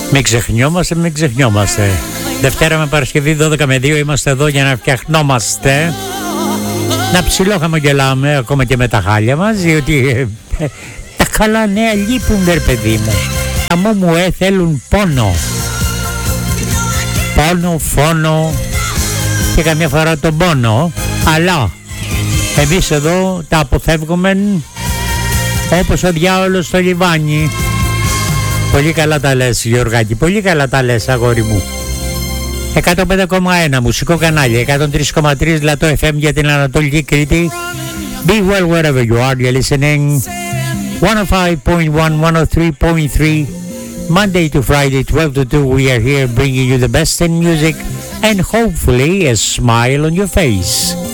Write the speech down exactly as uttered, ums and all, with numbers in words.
Μην ξεχνιόμαστε, μην ξεχνιόμαστε. Δευτέρα με Παρασκευή δώδεκα με δύο είμαστε εδώ για να φτιαχνόμαστε. Να ψιλοχαμογελάμε ακόμα και με τα χάλια μας, διότι ε, ε, τα καλά νέα λείπουν, ρε παιδί μου. Τα μου μου ε, θέλουν πόνο. Πόνο, φόνο και καμιά φορά τον πόνο. Αλλά εμείς εδώ τα αποφεύγουμε όπως ο διάολος στο λιβάνι. Πολύ καλά τα λες, Γιωργάκη, πολύ καλά τα λες, αγόρι μου. εκατόν πέντε κόμμα ένα μουσικό κανάλι, εκατόν τρία κόμμα τρία Λατό εφ εμ για την Ανατολική Κρήτη. Be well wherever you are, you're listening. one oh five point one, one oh three point three Monday to Friday, twelve to two, we are here bringing you the best in music and hopefully a smile on your face.